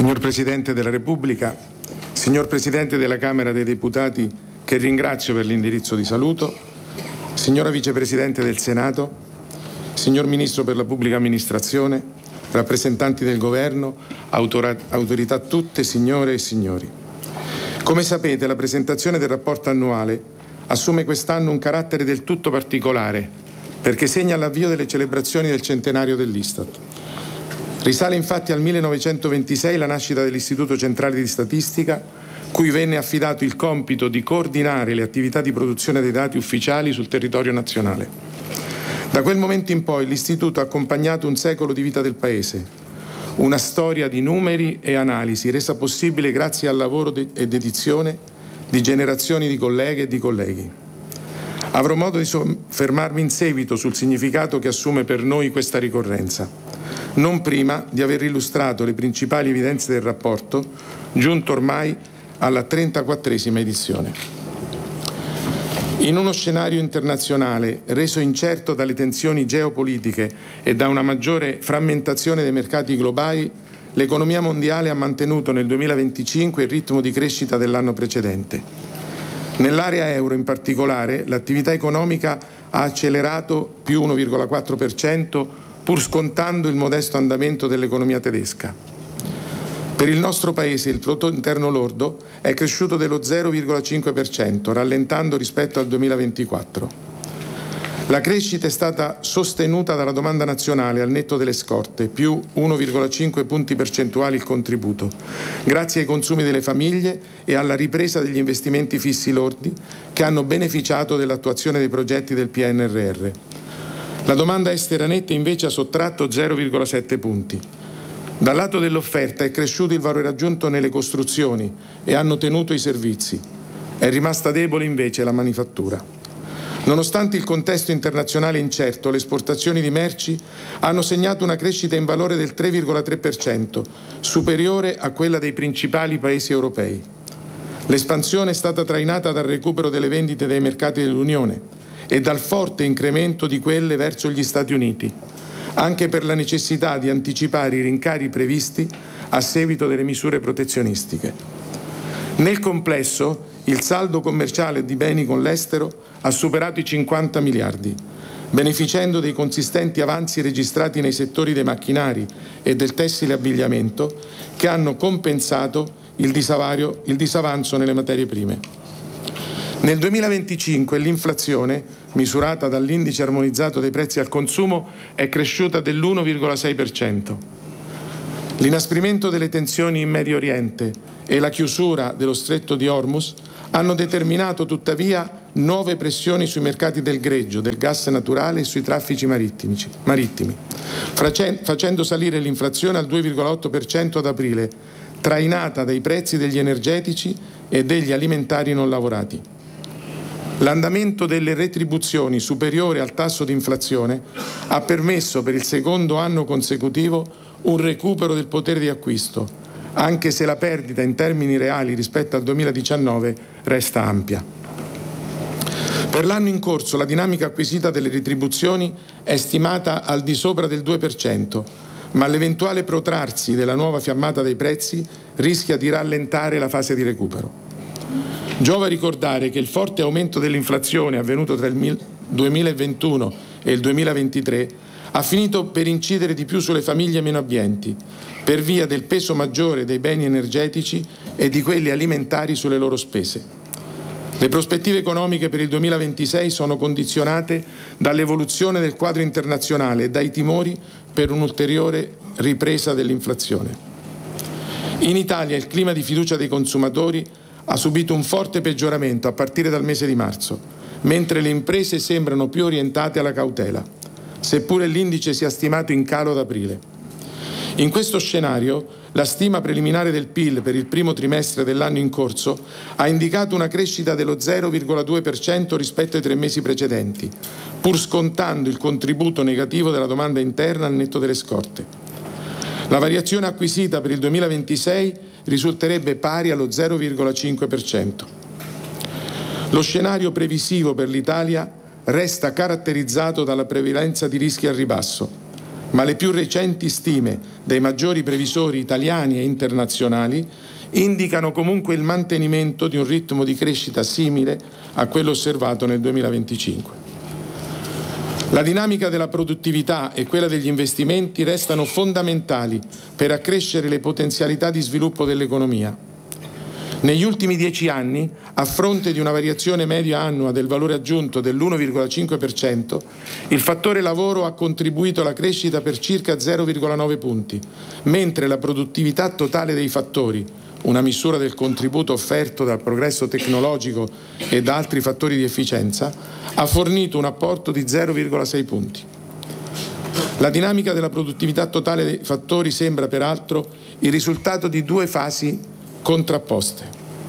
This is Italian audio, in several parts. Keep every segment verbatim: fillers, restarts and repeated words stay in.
Signor Presidente della Repubblica, signor Presidente della Camera dei Deputati, che ringrazio per l'indirizzo di saluto, signora Vicepresidente del Senato, signor Ministro per la Pubblica Amministrazione, rappresentanti del Governo, autora- autorità tutte, signore e signori. Come sapete, la presentazione del rapporto annuale assume quest'anno un carattere del tutto particolare, perché segna l'avvio delle celebrazioni del centenario dell'Istat. Risale infatti al millenovecentoventisei la nascita dell'Istituto Centrale di Statistica, cui venne affidato il compito di coordinare le attività di produzione dei dati ufficiali sul territorio nazionale. Da quel momento in poi l'Istituto ha accompagnato un secolo di vita del Paese, una storia di numeri e analisi resa possibile grazie al lavoro de- e dedizione di generazioni di colleghe e di colleghi. Avrò modo di soffermarmi in seguito sul significato che assume per noi questa ricorrenza, non prima di aver illustrato le principali evidenze del rapporto, giunto ormai alla trentaquattresima edizione. In uno scenario internazionale reso incerto dalle tensioni geopolitiche e da una maggiore frammentazione dei mercati globali, l'economia mondiale ha mantenuto nel duemilaventicinque il ritmo di crescita dell'anno precedente. Nell'area euro in particolare l'attività economica ha accelerato più uno virgola quattro per cento pur scontando il modesto andamento dell'economia tedesca. Per il nostro Paese il prodotto interno lordo è cresciuto dello zero virgola cinque per cento, rallentando rispetto al duemilaventiquattro. La crescita è stata sostenuta dalla domanda nazionale al netto delle scorte, più uno virgola cinque punti percentuali il contributo, grazie ai consumi delle famiglie e alla ripresa degli investimenti fissi lordi che hanno beneficiato dell'attuazione dei progetti del P N R R. La domanda estera netta invece ha sottratto zero virgola sette punti. Dal lato dell'offerta è cresciuto il valore aggiunto nelle costruzioni e hanno tenuto i servizi. È rimasta debole invece la manifattura. Nonostante il contesto internazionale incerto, le esportazioni di merci hanno segnato una crescita in valore del tre virgola tre per cento, superiore a quella dei principali paesi europei. L'espansione è stata trainata dal recupero delle vendite dei mercati dell'Unione e dal forte incremento di quelle verso gli Stati Uniti, anche per la necessità di anticipare i rincari previsti a seguito delle misure protezionistiche. Nel complesso, il saldo commerciale di beni con l'estero ha superato i cinquanta miliardi, beneficiando dei consistenti avanzi registrati nei settori dei macchinari e del tessile abbigliamento, che hanno compensato il disavario, il disavanzo nelle materie prime. Nel duemilaventicinque l'inflazione, misurata dall'indice armonizzato dei prezzi al consumo, è cresciuta dell'uno virgola sei per cento. L'inasprimento delle tensioni in Medio Oriente e la chiusura dello stretto di Hormuz hanno determinato tuttavia nuove pressioni sui mercati del greggio, del gas naturale e sui traffici marittimi, marittimi facendo salire l'inflazione al due virgola otto per cento ad aprile, trainata dai prezzi degli energetici e degli alimentari non lavorati. L'andamento delle retribuzioni superiore al tasso di inflazione ha permesso per il secondo anno consecutivo un recupero del potere di acquisto, anche se la perdita in termini reali rispetto al duemiladiciannove resta ampia. Per l'anno in corso la dinamica acquisita delle retribuzioni è stimata al di sopra del due per cento, ma l'eventuale protrarsi della nuova fiammata dei prezzi rischia di rallentare la fase di recupero. Giova ricordare che il forte aumento dell'inflazione avvenuto tra il duemilaventuno e il duemilaventitré ha finito per incidere di più sulle famiglie meno abbienti, per via del peso maggiore dei beni energetici e di quelli alimentari sulle loro spese. Le prospettive economiche per il duemilaventisei sono condizionate dall'evoluzione del quadro internazionale e dai timori per un'ulteriore ripresa dell'inflazione. In Italia il clima di fiducia dei consumatori ha subito un forte peggioramento a partire dal mese di marzo, mentre le imprese sembrano più orientate alla cautela, seppure l'indice sia stimato in calo ad aprile. In questo scenario, la stima preliminare del P I L per il primo trimestre dell'anno in corso ha indicato una crescita dello zero virgola due per cento rispetto ai tre mesi precedenti, pur scontando il contributo negativo della domanda interna al netto delle scorte. La variazione acquisita per il duemilaventisei risulterebbe pari allo zero virgola cinque per cento. Lo scenario previsivo per l'Italia resta caratterizzato dalla prevalenza di rischi al ribasso, ma le più recenti stime dei maggiori previsori italiani e internazionali indicano comunque il mantenimento di un ritmo di crescita simile a quello osservato nel duemilaventicinque. La dinamica della produttività e quella degli investimenti restano fondamentali per accrescere le potenzialità di sviluppo dell'economia. Negli ultimi dieci anni, a fronte di una variazione media annua del valore aggiunto dell'uno virgola cinque per cento, il fattore lavoro ha contribuito alla crescita per circa zero virgola nove punti, mentre la produttività totale dei fattori, una misura del contributo offerto dal progresso tecnologico e da altri fattori di efficienza, ha fornito un apporto di zero virgola sei punti. La dinamica della produttività totale dei fattori sembra peraltro il risultato di due fasi contrapposte.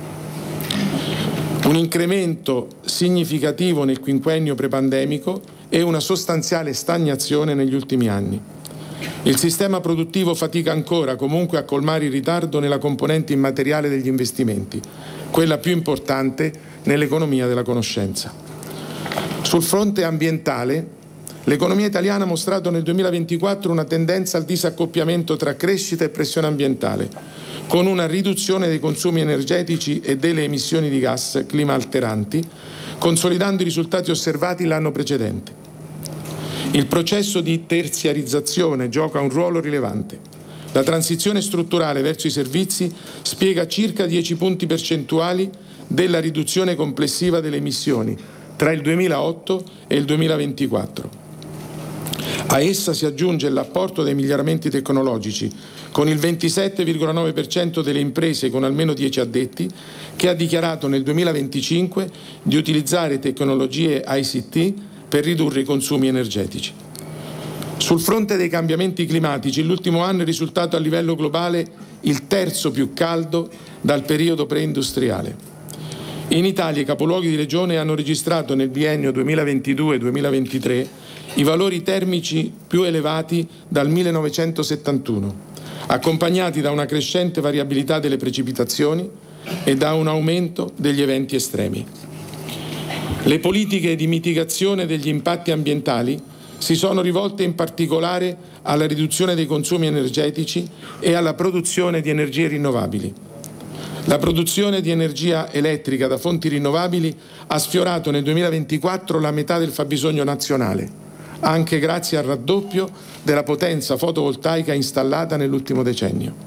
Un incremento significativo nel quinquennio prepandemico e una sostanziale stagnazione negli ultimi anni. Il sistema produttivo fatica ancora comunque a colmare il ritardo nella componente immateriale degli investimenti, quella più importante nell'economia della conoscenza. Sul fronte ambientale, l'economia italiana ha mostrato nel duemilaventiquattro una tendenza al disaccoppiamento tra crescita e pressione ambientale, con una riduzione dei consumi energetici e delle emissioni di gas climalteranti, consolidando i risultati osservati l'anno precedente. Il processo di terziarizzazione gioca un ruolo rilevante. La transizione strutturale verso i servizi spiega circa dieci punti percentuali della riduzione complessiva delle emissioni tra il duemilaotto e il duemilaventiquattro. A essa si aggiunge l'apporto dei miglioramenti tecnologici, con il ventisette virgola nove per cento delle imprese con almeno dieci addetti che ha dichiarato nel duemilaventicinque di utilizzare tecnologie I C T per ridurre i consumi energetici. Sul fronte dei cambiamenti climatici, l'ultimo anno è risultato a livello globale il terzo più caldo dal periodo preindustriale. In Italia i capoluoghi di regione hanno registrato nel biennio duemilaventidue duemilaventitré i valori termici più elevati dal millenovecentosettantuno, accompagnati da una crescente variabilità delle precipitazioni e da un aumento degli eventi estremi. Le politiche di mitigazione degli impatti ambientali si sono rivolte in particolare alla riduzione dei consumi energetici e alla produzione di energie rinnovabili. La produzione di energia elettrica da fonti rinnovabili ha sfiorato nel duemilaventiquattro la metà del fabbisogno nazionale, anche grazie al raddoppio della potenza fotovoltaica installata nell'ultimo decennio.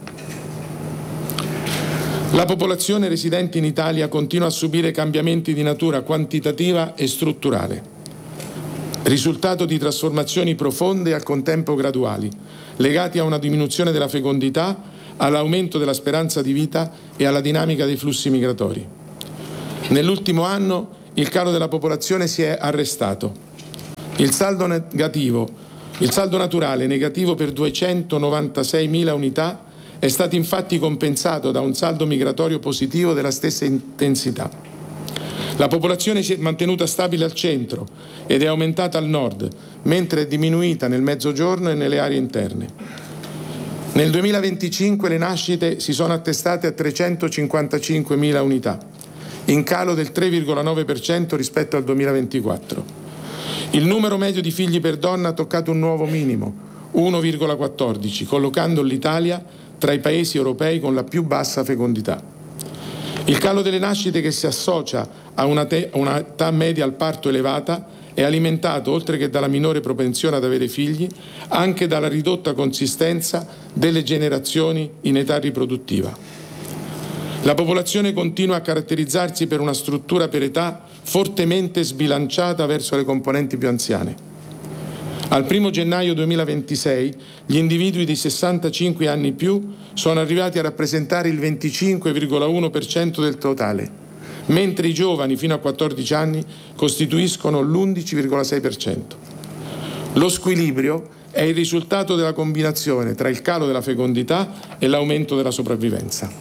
La popolazione residente in Italia continua a subire cambiamenti di natura quantitativa e strutturale, risultato di trasformazioni profonde e al contempo graduali, legati a una diminuzione della fecondità, all'aumento della speranza di vita e alla dinamica dei flussi migratori. Nell'ultimo anno il calo della popolazione si è arrestato. Il saldo negativo, il saldo naturale negativo per duecentonovantaseimila unità è stato infatti compensato da un saldo migratorio positivo della stessa intensità. La popolazione si è mantenuta stabile al centro ed è aumentata al nord, mentre è diminuita nel mezzogiorno e nelle aree interne. Nel duemilaventicinque le nascite si sono attestate a trecentocinquantacinquemila unità, in calo del tre virgola nove per cento rispetto al duemilaventiquattro. Il numero medio di figli per donna ha toccato un nuovo minimo, uno virgola quattordici, collocando l'Italia tra i paesi europei con la più bassa fecondità. Il calo delle nascite, che si associa a una, te- una età media al parto elevata, è alimentato, oltre che dalla minore propensione ad avere figli, anche dalla ridotta consistenza delle generazioni in età riproduttiva. La popolazione continua a caratterizzarsi per una struttura per età fortemente sbilanciata verso le componenti più anziane. Al primo gennaio duemilaventisei gli individui di sessantacinque anni più sono arrivati a rappresentare il venticinque virgola uno per cento del totale, mentre i giovani fino a quattordici anni costituiscono l'undici virgola sei per cento. Lo squilibrio è il risultato della combinazione tra il calo della fecondità e l'aumento della sopravvivenza.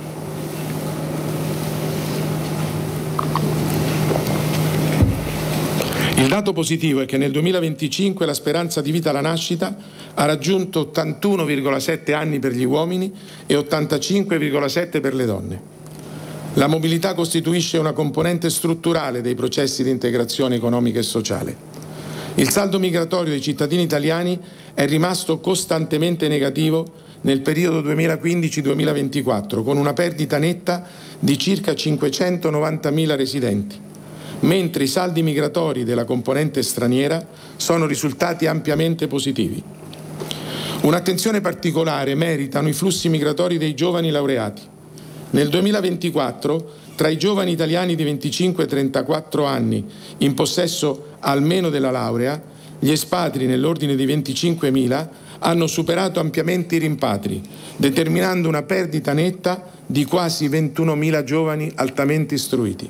Il dato positivo è che nel duemilaventicinque la speranza di vita alla nascita ha raggiunto ottantuno virgola sette anni per gli uomini e ottantacinque virgola sette per le donne. La mobilità costituisce una componente strutturale dei processi di integrazione economica e sociale. Il saldo migratorio dei cittadini italiani è rimasto costantemente negativo nel periodo duemilaquindici duemilaventiquattro, con una perdita netta di circa cinquecentonovantamila residenti, mentre i saldi migratori della componente straniera sono risultati ampiamente positivi. Un'attenzione particolare meritano i flussi migratori dei giovani laureati. Nel duemilaventiquattro, tra i giovani italiani di venticinque trentaquattro anni in possesso almeno della laurea, gli espatri nell'ordine di venticinquemila hanno superato ampiamente i rimpatri, determinando una perdita netta di quasi ventunomila giovani altamente istruiti.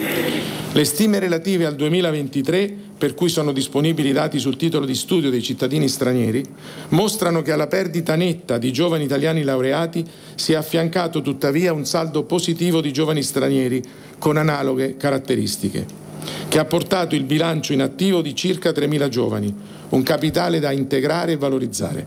Le stime relative al duemilaventitré, per cui sono disponibili i dati sul titolo di studio dei cittadini stranieri, mostrano che alla perdita netta di giovani italiani laureati si è affiancato tuttavia un saldo positivo di giovani stranieri con analoghe caratteristiche, che ha portato il bilancio in attivo di circa tremila giovani, un capitale da integrare e valorizzare.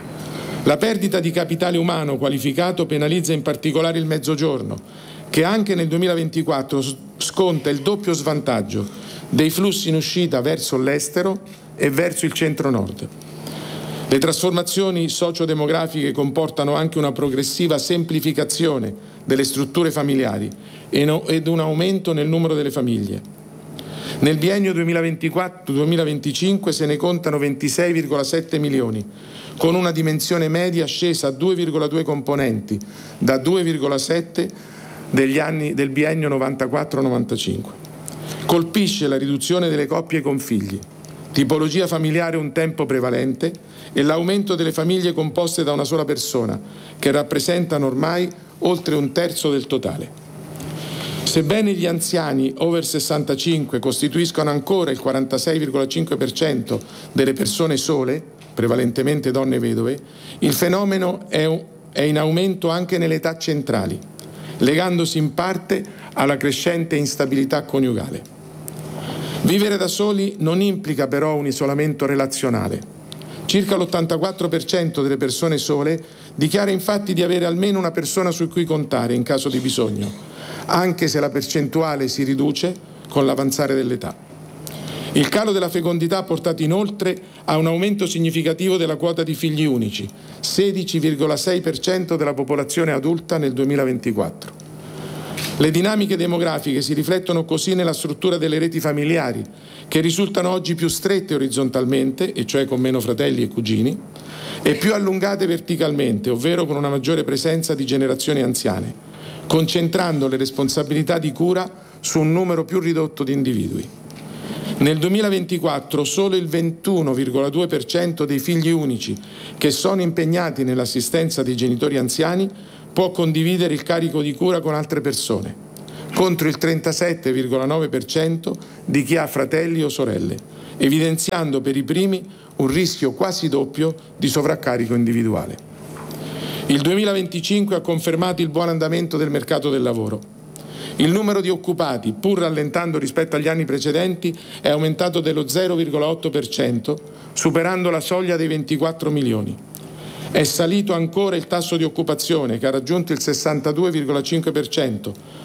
La perdita di capitale umano qualificato penalizza in particolare il Mezzogiorno, che anche nel duemilaventiquattro sconta il doppio svantaggio dei flussi in uscita verso l'estero e verso il centro-nord. Le trasformazioni sociodemografiche comportano anche una progressiva semplificazione delle strutture familiari ed un aumento nel numero delle famiglie. Nel biennio duemilaventiquattro duemilaventicinque se ne contano ventisei virgola sette milioni, con una dimensione media scesa a due virgola due componenti, da due virgola sette degli anni del biennio novantaquattro novantacinque. Colpisce la riduzione delle coppie con figli, tipologia familiare un tempo prevalente, e l'aumento delle famiglie composte da una sola persona, che rappresentano ormai oltre un terzo del totale. Sebbene gli anziani over sessantacinque costituiscono ancora il quarantasei virgola cinque per cento delle persone sole, prevalentemente donne vedove, il fenomeno è, è in aumento anche nelle età centrali, legandosi in parte alla crescente instabilità coniugale. Vivere da soli non implica però un isolamento relazionale. Circa l'ottantaquattro per cento delle persone sole dichiara infatti di avere almeno una persona su cui contare in caso di bisogno, anche se la percentuale si riduce con l'avanzare dell'età. Il calo della fecondità ha portato inoltre a un aumento significativo della quota di figli unici, sedici virgola sei per cento della popolazione adulta nel duemilaventiquattro. Le dinamiche demografiche si riflettono così nella struttura delle reti familiari, che risultano oggi più strette orizzontalmente, e cioè con meno fratelli e cugini, e più allungate verticalmente, ovvero con una maggiore presenza di generazioni anziane, concentrando le responsabilità di cura su un numero più ridotto di individui. Nel duemilaventiquattro solo il ventuno virgola due per cento dei figli unici che sono impegnati nell'assistenza dei genitori anziani può condividere il carico di cura con altre persone, contro il trentasette virgola nove per cento di chi ha fratelli o sorelle, evidenziando per i primi un rischio quasi doppio di sovraccarico individuale. Il duemilaventicinque ha confermato il buon andamento del mercato del lavoro. Il numero di occupati, pur rallentando rispetto agli anni precedenti, è aumentato dello zero virgola otto per cento, superando la soglia dei ventiquattro milioni. È salito ancora il tasso di occupazione, che ha raggiunto il sessantadue virgola cinque per cento,